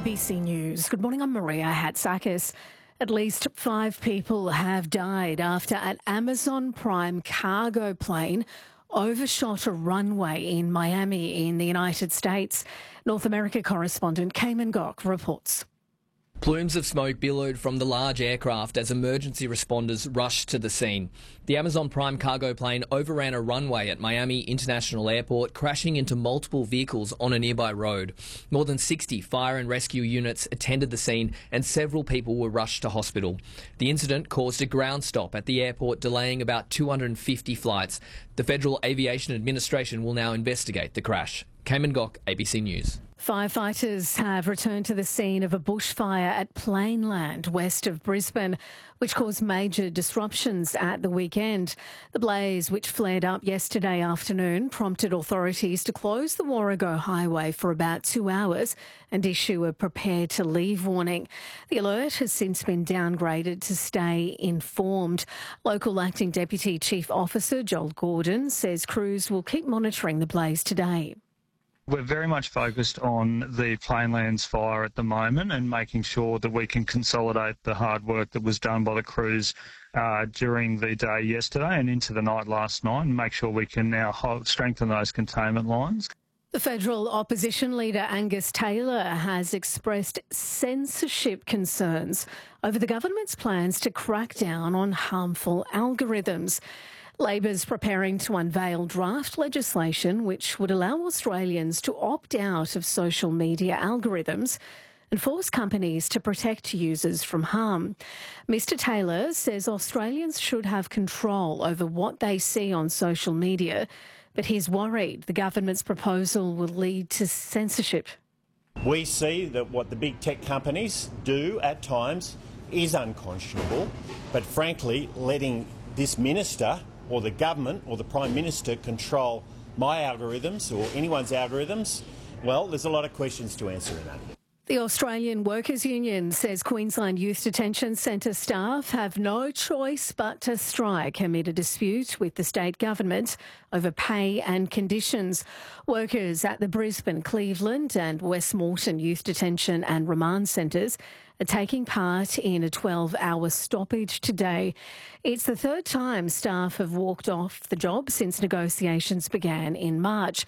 ABC News. Good morning, I'm Maria Hatzakis. At least 5 people have died after an Amazon Prime cargo plane overshot a runway in Miami in the United States. North America correspondent Cayman Gok reports. Plumes of smoke billowed from the large aircraft as emergency responders rushed to the scene. The Amazon Prime cargo plane overran a runway at Miami International Airport, crashing into multiple vehicles on a nearby road. More than 60 fire and rescue units attended the scene and several people were rushed to hospital. The incident caused a ground stop at the airport, delaying about 250 flights. The Federal Aviation Administration will now investigate the crash. Cayman Gok, ABC News. Firefighters have returned to the scene of a bushfire at Plainland, west of Brisbane, which caused major disruptions at the weekend. The blaze, which flared up yesterday afternoon, prompted authorities to close the Warrego Highway for about 2 hours and issue a prepare to leave warning. The alert has since been downgraded to stay informed. Local Acting Deputy Chief Officer Joel Gordon says crews will keep monitoring the blaze today. We're very much focused on the Plainlands fire at the moment and making sure that we can consolidate the hard work that was done by the crews during the day yesterday and into the night last night, and make sure we can now strengthen those containment lines. The federal opposition leader Angus Taylor has expressed censorship concerns over the government's plans to crack down on harmful algorithms. Labor's preparing to unveil draft legislation which would allow Australians to opt out of social media algorithms and force companies to protect users from harm. Mr Taylor says Australians should have control over what they see on social media, but he's worried the government's proposal will lead to censorship. We see that what the big tech companies do at times is unconscionable, but frankly, letting this minister or the government or the Prime Minister control my algorithms or anyone's algorithms, well, there's a lot of questions to answer in that. The Australian Workers' Union says Queensland Youth Detention Centre staff have no choice but to strike amid a dispute with the state government over pay and conditions. Workers at the Brisbane, Cleveland and Westmoreton Youth Detention and Remand Centres are taking part in a 12-hour stoppage today. It's the third time staff have walked off the job since negotiations began in March.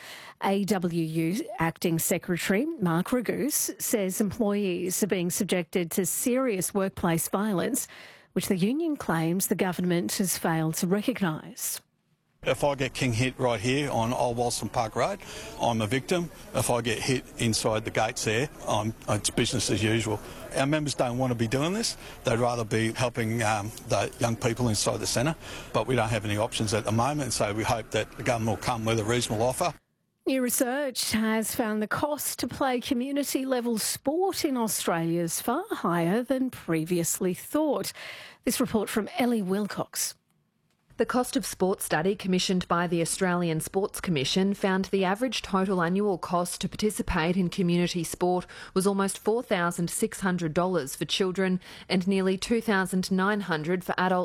AWU Acting Secretary Mark Raguse says employees are being subjected to serious workplace violence, which the union claims the government has failed to recognise. If I get king hit right here on Old Walston Park Road, I'm a victim. If I get hit inside the gates there, it's business as usual. Our members don't want to be doing this. They'd rather be helping the young people inside the centre, but we don't have any options at the moment, so we hope that the government will come with a reasonable offer. New research has found the cost to play community-level sport in Australia is far higher than previously thought. This report from Ellie Wilcox. The cost of sport study commissioned by the Australian Sports Commission found the average total annual cost to participate in community sport was almost $4,600 for children and nearly $2,900 for adults